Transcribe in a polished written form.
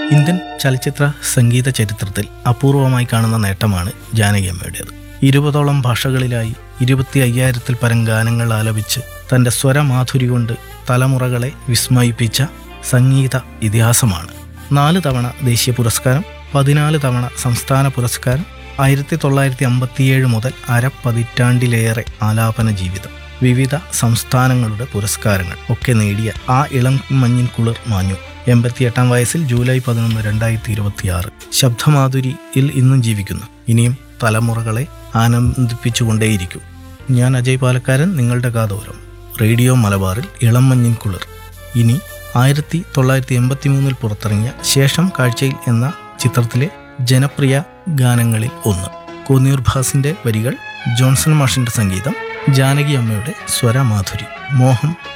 Indian ചലച്ചിത്ര സംഗീത ചരിത്രത്തിൽ അപൂർവമായി കാണുന്ന നേട്ടമാണ് ജാനകി അമ്മയുടേത്. 20ഓളം ഭാഷകളിലായി 25,000-ൽ പരം ഗാനങ്ങൾ ആലപിച്ച് തൻ്റെ സ്വരമാധുരി കൊണ്ട് തലമുറകളെ വിസ്മയിപ്പിച്ച സംഗീത ഇതിഹാസമാണ്. 4 തവണ ദേശീയ പുരസ്കാരം, 14 തവണ സംസ്ഥാന പുരസ്കാരം, 1957 മുതൽ അരപ്പതിറ്റാണ്ടിലേറെ ആലാപന ജീവിതം, വിവിധ സംസ്ഥാനങ്ങളുടെ പുരസ്കാരങ്ങൾ ഒക്കെ നേടിയ ആ ഇളം മഞ്ഞിൻ കുളിർ മാഞ്ഞു. 88-ാം വയസ്സിൽ ജൂലൈ 11, 2026 ശബ്ദമാധുരിയിൽ ഇന്നും ജീവിക്കുന്നു. ഇനിയും തലമുറകളെ ആനന്ദിപ്പിച്ചുകൊണ്ടേയിരിക്കും. ഞാൻ അജയ് പാലക്കാരൻ, നിങ്ങളുടെ കാതോരം റേഡിയോ മലബാറിൽ ഇളം മഞ്ഞിൻ കുളിർ. ഇനി 1983 പുറത്തിറങ്ങിയ ശേഷം കാഴ്ചയിൽ എന്ന ചിത്രത്തിലെ ജനപ്രിയ ഗാനങ്ങളിൽ ഒന്ന്. കോന്നിയൂർ ഭാസിന്റെ വരികൾ, ജോൺസൺ മാഷിന്റെ സംഗീതം, ജാനകി അമ്മയുടെ സ്വരമാധുരി. മോഹം